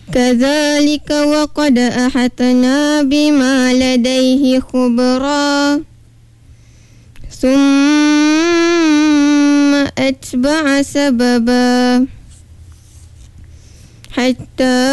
كذلك وقد أحطنا بما لديه خبرا ثم أتبع سببا حتى